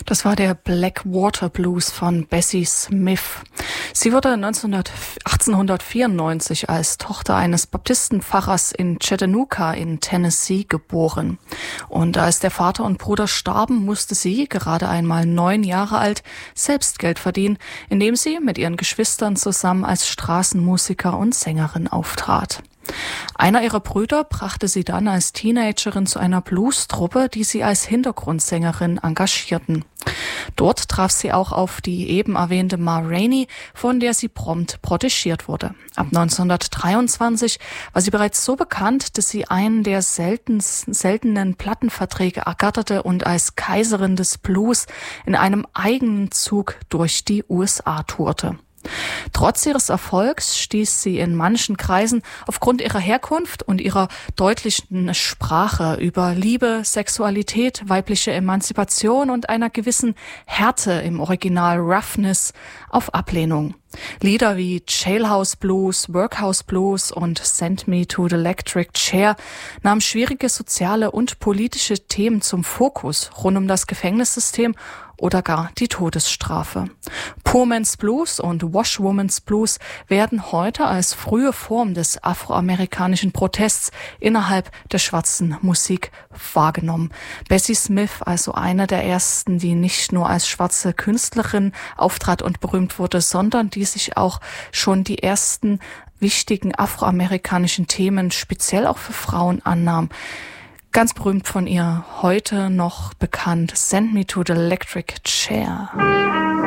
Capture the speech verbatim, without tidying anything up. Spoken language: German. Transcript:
Das war der Blackwater Blues von Bessie Smith. Sie wurde achtzehnhundertvierundneunzig als Tochter eines Baptistenpfarrers in Chattanooga in Tennessee geboren. Und als der Vater und Bruder starben, musste sie, gerade einmal neun Jahre alt, selbst Geld verdienen, indem sie mit ihren Geschwistern zusammen als Straßenmusiker und Sängerin auftrat. Einer ihrer Brüder brachte sie dann als Teenagerin zu einer Blues-Truppe, die sie als Hintergrundsängerin engagierten. Dort traf sie auch auf die eben erwähnte Ma Rainey, von der sie prompt protegiert wurde. Ab neunzehnhundertdreiundzwanzig war sie bereits so bekannt, dass sie einen der selten, seltenen Plattenverträge ergatterte und als Kaiserin des Blues in einem eigenen Zug durch die U S A tourte. Trotz ihres Erfolgs stieß sie in manchen Kreisen aufgrund ihrer Herkunft und ihrer deutlichen Sprache über Liebe, Sexualität, weibliche Emanzipation und einer gewissen Härte, im Original Roughness, auf Ablehnung. Lieder wie Jailhouse Blues, Workhouse Blues und Send Me to the Electric Chair nahmen schwierige soziale und politische Themen zum Fokus rund um das Gefängnissystem oder gar die Todesstrafe. Poor Man's Blues und Washwoman's Blues werden heute als frühe Form des afroamerikanischen Protests innerhalb der schwarzen Musik wahrgenommen. Bessie Smith, also eine der ersten, die nicht nur als schwarze Künstlerin auftrat und berühmt wurde, sondern die sich auch schon die ersten wichtigen afroamerikanischen Themen speziell auch für Frauen annahm. Ganz berühmt von ihr, heute noch bekannt, Send Me to the Electric Chair.